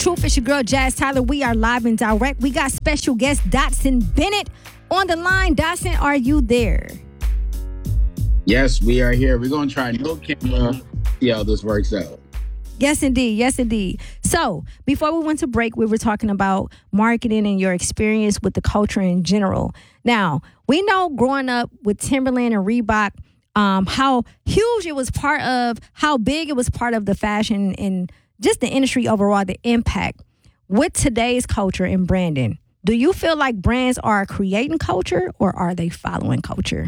Truth, it's your girl Jazz Tyler. We are live and direct. We got special guest Dotson Bennett on the line. Dotson, are you there? Yes, we are here. We're going to try no camera, see how this works out. Yes, indeed. Yes, indeed. So before we went to break, we were talking about marketing and your experience with the culture in general. Now, we know growing up with Timberland and Reebok, how huge it was part of, how big it was part of the fashion and just the industry overall, the impact. With today's culture and branding, do you feel like brands are creating culture or are they following culture?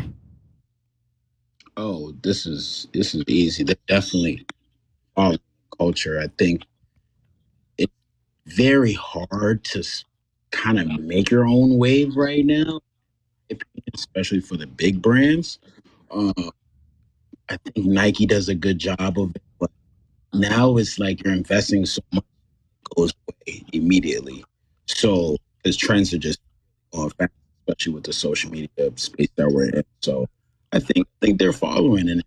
Oh, this is easy. They're definitely following culture. I think it's very hard to kind of make your own wave right now, especially for the big brands. Uh, I think Nike does a good job of it, but now it's like you're investing so much it goes away immediately. So because trends are just going fast, especially with the social media space that we're in. So I think they're following, and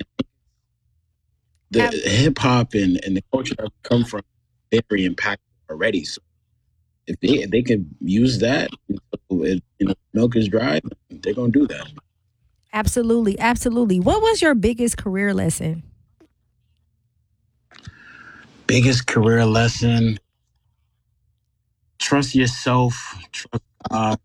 the Ab- hip hop and the culture that we come from very impactful already. So if they can use that, milk is dry, they're gonna do that. Absolutely. Absolutely. What was your biggest career lesson? Biggest career lesson: trust yourself. Trust God.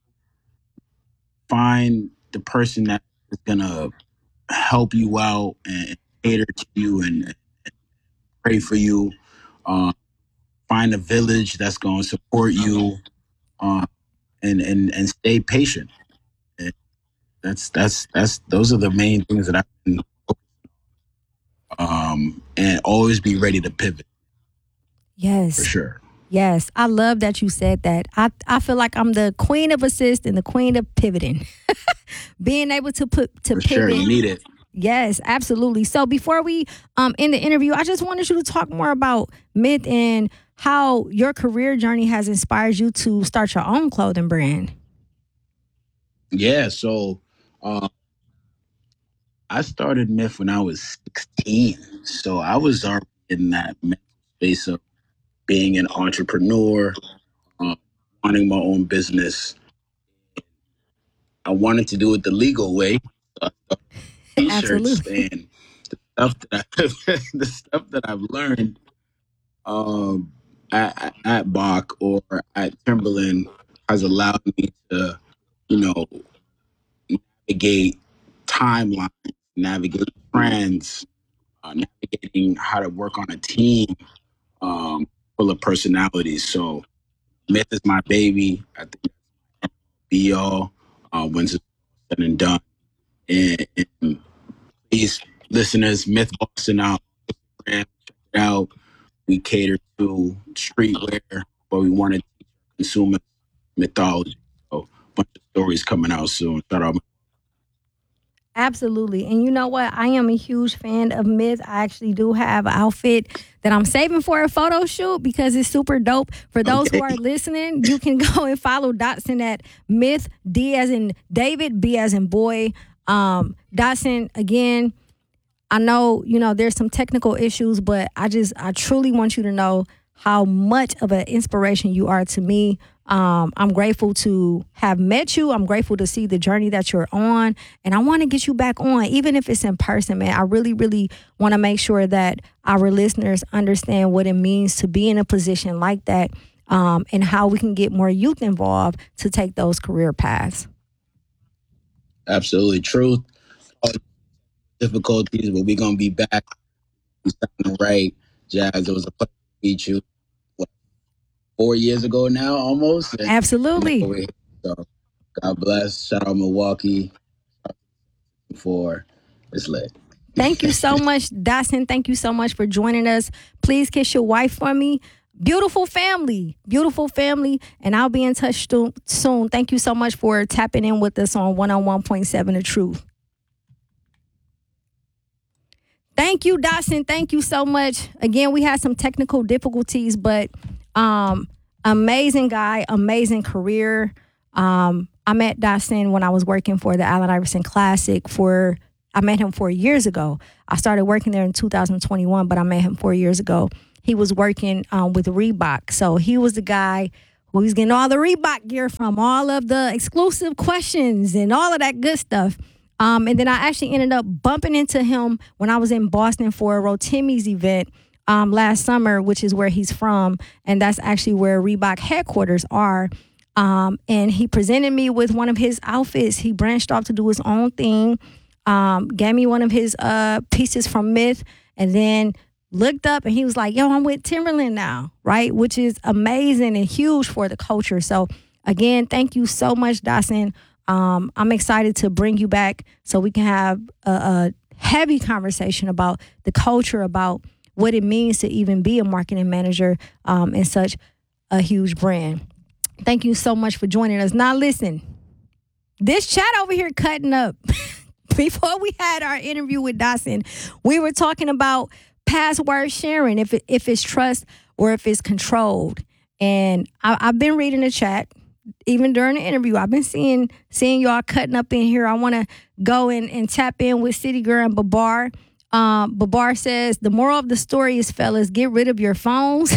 Find the person that is gonna help you out and cater to you and pray for you. Uh, find a village that's gonna support you. Uh, and stay patient. And that's those are the main things that I can and always be ready to pivot for Yes. sure. Yes, I love that you said that. I feel like I'm the queen of assist and the queen of pivoting. Being able to For sure, pivot. you need it. Yes, absolutely. So before we end the interview, I just wanted you to talk more about Myth and how your career journey has inspired you to start your own clothing brand. Yeah. So I started Myth when I was 16. So I was already in that mental space of being an entrepreneur, uh, running my own business. I wanted to do it the legal way. T-shirts Absolutely. and stuff that the stuff that I've learned at Bach or at Timberland has allowed me to, you know, navigate timelines, navigate trends, navigating how to work on a team full of personalities. So Myth is my baby. I think be all when's it's said and done. And these listeners, Myth Boston out, check it out. We cater to streetwear, but we want to teach consumer mythology. So a bunch of stories coming out soon. Shout out. Absolutely. And you know what? I am a huge fan of Myth. I actually do have an outfit that I'm saving for a photo shoot because it's super dope. For those who Okay. are listening, you can go and follow Dotson at Myth, D as in David, B as in boy. Dotson, again, I know, there's some technical issues, but I truly want you to know how much of an inspiration you are to me. I'm grateful to have met you. I'm grateful to see the journey that you're on. And I want to get you back on, even if it's in person, man. I really, really want to make sure that our listeners understand what it means to be in a position like that, and how we can get more youth involved to take those career paths. Absolutely true. All difficulties, but we're gonna be back. We sound right, Jazz. It was a pleasure to meet you. What, 4 years ago now, almost. And Absolutely. we're here. So God bless. Shout out Milwaukee for it's lit. Thank you so much, Dawson. Thank you so much for joining us. Please kiss your wife for me. Beautiful family. Beautiful family. And I'll be in touch soon. Thank you so much for tapping in with us on 101.7 The Truth. Thank you, Dawson. Thank you so much. Again, we had some technical difficulties, but amazing guy, amazing career. I met Dawson when I was working for the Allen Iverson Classic I met him 4 years ago. I started working there in 2021, but I met him 4 years ago. he was working with Reebok. So he was the guy who was getting all the Reebok gear from, all of the exclusive questions and all of that good stuff. And then I actually ended up bumping into him when I was in Boston for a Rotimi's event last summer, which is where he's from. And that's actually where Reebok headquarters are. And he presented me with one of his outfits. He branched off to do his own thing, gave me one of his pieces from Myth, and then looked up and he was like, yo, I'm with Timberland now, right? Which is amazing and huge for the culture. So again, thank you so much, Dawson. I'm excited to bring you back so we can have a heavy conversation about the culture, about what it means to even be a marketing manager in such a huge brand. Thank you so much for joining us. Now listen, this chat over here cutting up. Before we had our interview with Dawson, we were talking about password sharing, if it's trust or if it's controlled. And I've been reading the chat. Even during the interview, I've been seeing y'all cutting up in here. I want to go and tap in with City Girl and Babar. Babar says, the moral of the story is, fellas, get rid of your phones.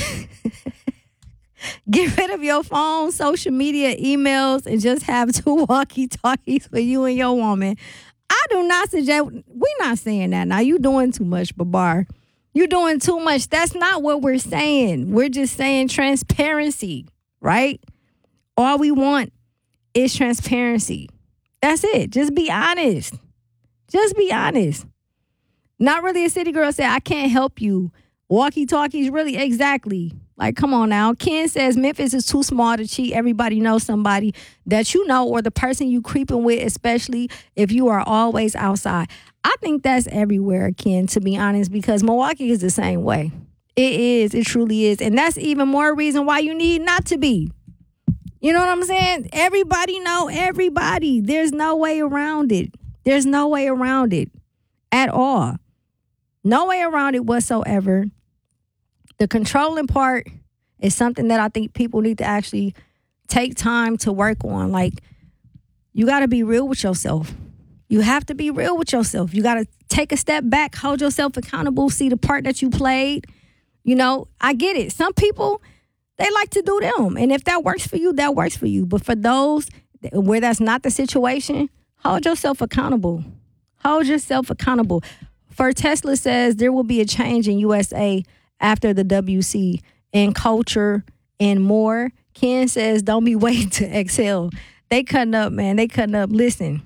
Get rid of your phone, social media, emails, and just have 2 walkie-talkies for you and your woman. I do not suggest, we're not saying that. Now, you doing too much, Babar. You're doing too much. That's not what we're saying. We're just saying transparency, right? All we want is transparency. That's it. Just be honest. Just be honest. Not really a city girl said, I can't help you. Walkie-talkies, really, exactly. Like, come on now. Ken says Memphis is too small to cheat. Everybody knows somebody that you know, or the person you creeping with, especially if you are always outside. I think that's everywhere, Ken, to be honest, because Milwaukee is the same way. It is. It truly is. And that's even more reason why you need not to be. You know what I'm saying? Everybody know everybody. There's no way around it. There's no way around it at all. No way around it whatsoever. The controlling part is something that I think people need to actually take time to work on. Like, you got to be real with yourself. You have to be real with yourself. You got to take a step back, hold yourself accountable, see the part that you played. You know, I get it. Some people, they like to do them. And if that works for you, that works for you. But for those where that's not the situation, hold yourself accountable. Hold yourself accountable. For Tesla says there will be a change in USA after the WC in culture and more. Ken says, don't be waiting to exhale. They cutting up, man. They cutting up. Listen,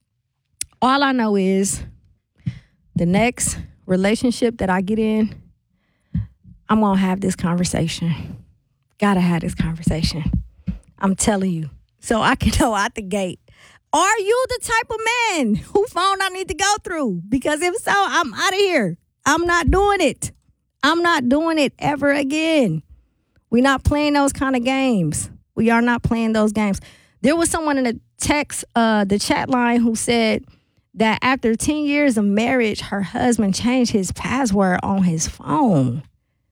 all I know is the next relationship that I get in, I'm going to have this conversation. Gotta have this conversation. I'm telling you. So I can know out the gate. Are you the type of man whose phone I need to go through? Because if so, I'm out of here. I'm not doing it. I'm not doing it ever again. We're not playing those kind of games. We are not playing those games. There was someone in the chat line who said that after 10 years of marriage, her husband changed his password on his phone.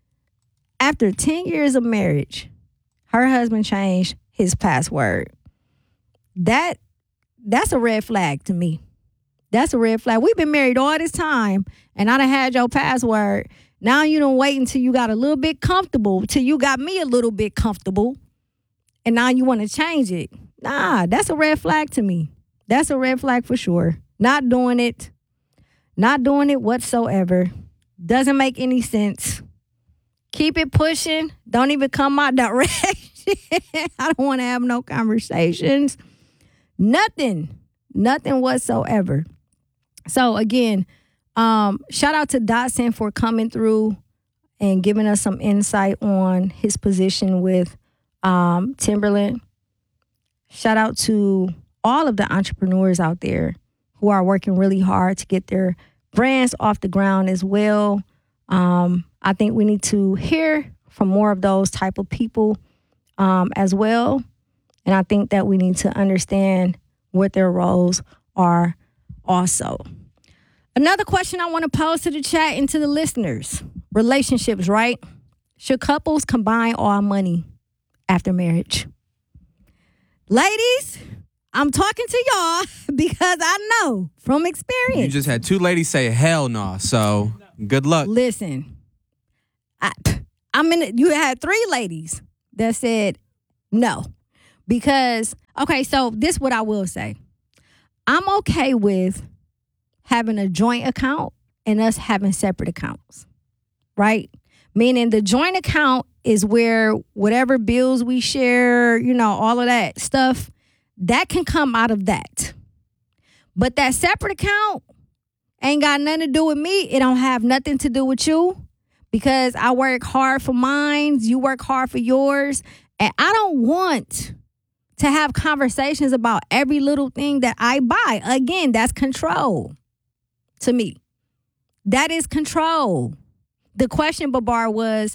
After 10 years of marriage, her husband changed his password. That's a red flag to me. That's a red flag. We've been married all this time, and I done had your password. Now you don't wait until you got a little bit comfortable, till you got me a little bit comfortable, and now you want to change it. Nah, that's a red flag to me. That's a red flag for sure. Not doing it. Not doing it whatsoever. Doesn't make any sense. Keep it pushing. Don't even come my direction. I don't want to have no conversations. Nothing whatsoever. So again, shout out to Dotson for coming through and giving us some insight on his position with Timberland. Shout out to all of the entrepreneurs out there who are working really hard to get their brands off the ground as well. I think we need to hear from more of those type of people as well. And I think that we need to understand what their roles are also. Another question I want to pose to the chat and to the listeners. Relationships, right? Should couples combine all money after marriage? Ladies, I'm talking to y'all because I know from experience. You just had 2 ladies say hell no, so good luck. Listen, You had 3 ladies that said no. Because, okay, so this is what I will say. I'm okay with having a joint account and us having separate accounts, right? Meaning the joint account is where whatever bills we share, all of that stuff, that can come out of that. But that separate account ain't got nothing to do with me. It don't have nothing to do with you because I work hard for mine. You work hard for yours. And I don't want to have conversations about every little thing that I buy. Again, that's control to me. That is control. The question, Babar, was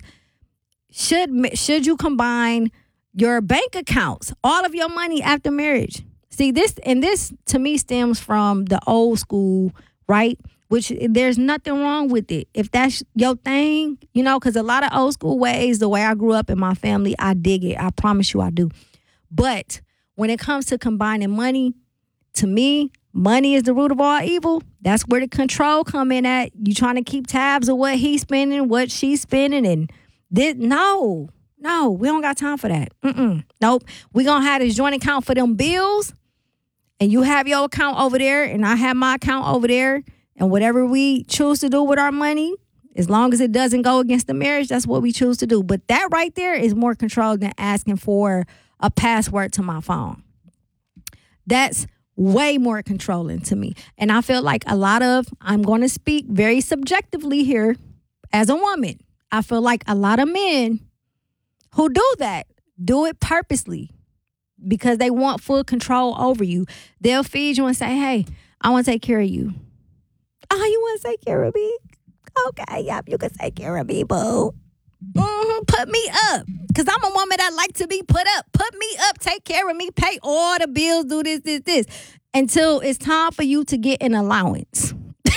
should you combine your bank accounts, all of your money after marriage? See, this to me stems from the old school, right? Which there's nothing wrong with it. If that's your thing, because a lot of old school ways, the way I grew up in my family, I dig it. I promise you I do. But when it comes to combining money, to me, money is the root of all evil. That's where the control come in at. You trying to keep tabs of what he's spending, what she's spending, and this. No, we don't got time for that. Nope. We gonna have this joint account for them bills, and you have your account over there, and I have my account over there, and whatever we choose to do with our money, as long as it doesn't go against the marriage, that's what we choose to do. But that right there is more control than asking for a password to my phone. That's way more controlling to me. And I feel like I'm going to speak very subjectively here as a woman. I feel like a lot of men who do that, do it purposely because they want full control over you. They'll feed you and say, hey, I want to take care of you. Oh, you want to take care of me? Okay, yep, you can take care of me, boo. Put me up. Because I'm a woman that like to be put up. Put me up. Take care of me. Pay all the bills. Do this. Until it's time for you to get an allowance.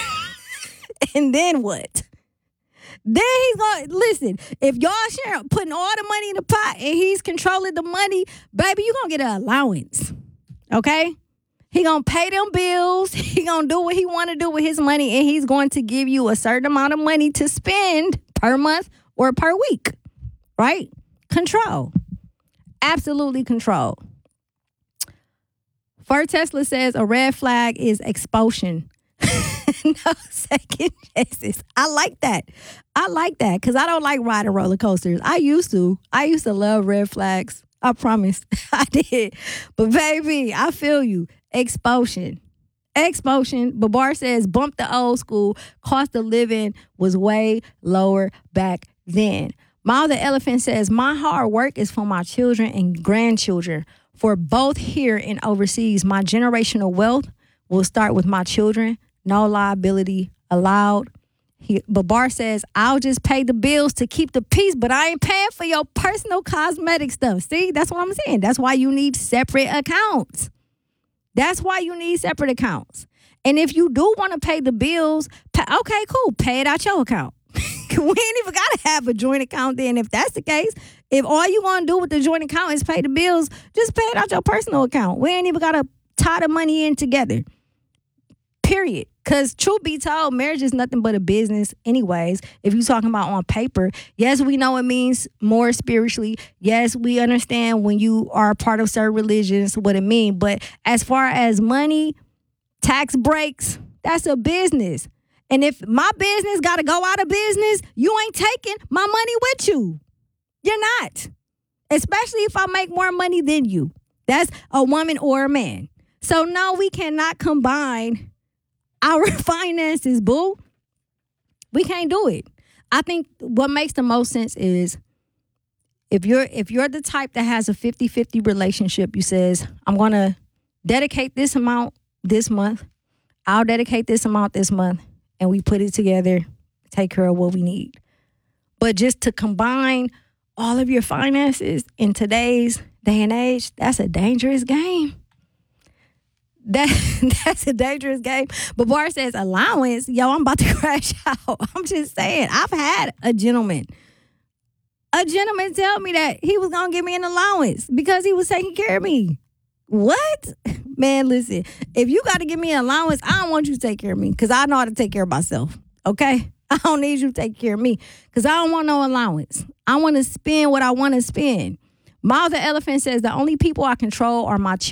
And then what? Then he's going to, listen, if y'all sharing, putting all the money in the pot and he's controlling the money, baby, you're going to get an allowance. Okay? He going to pay them bills. He going to do what he want to do with his money. And he's going to give you a certain amount of money to spend per month or per week, right? Control. Absolutely control. First Tesla says a red flag is expulsion. No second chances. I like that because I don't like riding roller coasters. I used to love red flags. I promise. I did. But baby, I feel you. Expulsion. Babar says bump the old school. Cost of living was way lower back then. Mile the Elephant says, my hard work is for my children and grandchildren. For both here and overseas, my generational wealth will start with my children. No liability allowed. Babar says, I'll just pay the bills to keep the peace, but I ain't paying for your personal cosmetic stuff. See, that's what I'm saying. That's why you need separate accounts. And if you do want to pay the bills, okay, cool. Pay it out your account. We ain't even got to have a joint account then if that's the case. If all you want to do with the joint account is pay the bills, just pay it out your personal account. We ain't even got to tie the money in together. Period. Because truth be told, marriage is nothing but a business anyways. If you're talking about on paper, yes, we know it means more spiritually. Yes, we understand when you are a part of certain religions what it means. But as far as money, tax breaks, that's a business. And if my business got to go out of business, you ain't taking my money with you. You're not. Especially if I make more money than you. That's a woman or a man. So no, we cannot combine our finances, boo. We can't do it. I think what makes the most sense is if you're the type that has a 50-50 relationship, you says, I'm going to dedicate this amount this month. I'll dedicate this amount this month. And we put it together, take care of what we need. But just to combine all of your finances in today's day and age, that's a dangerous game. That's a dangerous game. But Bar says allowance. Yo, I'm about to crash out. I'm just saying. I've had a gentleman tell me that he was going to give me an allowance because he was taking care of me. What? Man, listen. If you got to give me an allowance, I don't want you to take care of me because I know how to take care of myself. Okay? I don't need you to take care of me because I don't want no allowance. I want to spend what I want to spend. Miles the Elephant says the only people I control are my